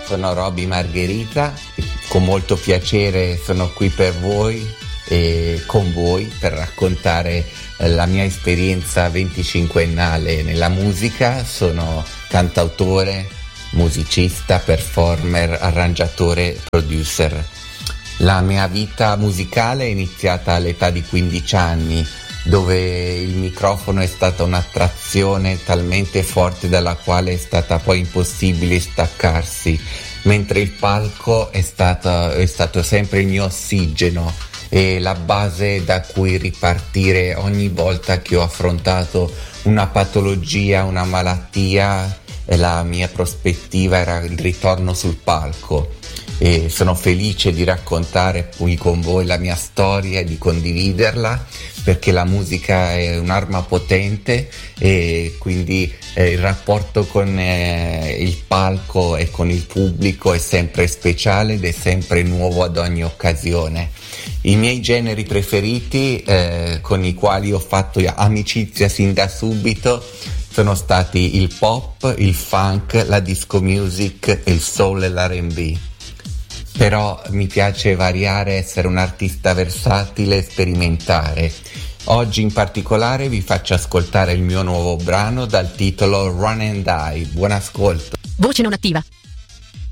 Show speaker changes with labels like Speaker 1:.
Speaker 1: sono Roby Margherita, con molto piacere sono qui per voi e con voi per raccontare la mia esperienza 25ennale nella musica. Sono cantautore, musicista, performer, arrangiatore, producer. La mia vita musicale è iniziata all'età di 15 anni, dove il microfono è stata un'attrazione talmente forte dalla quale è stata poi impossibile staccarsi, mentre il palco è stato sempre il mio ossigeno e la base da cui ripartire ogni volta che ho affrontato una patologia, una malattia. La mia prospettiva era il ritorno sul palco. E sono felice di raccontare qui con voi la mia storia e di condividerla, perché la musica è un'arma potente e quindi il rapporto con il palco e con il pubblico è sempre speciale ed è sempre nuovo ad ogni occasione. I miei generi preferiti con i quali ho fatto amicizia sin da subito sono stati il pop, il funk, la disco music, il soul e l'R&B. Però mi piace variare, essere un artista versatile e sperimentare. Oggi in particolare vi faccio ascoltare il mio nuovo brano dal titolo Run and Die. Buon ascolto.
Speaker 2: Voce non attiva.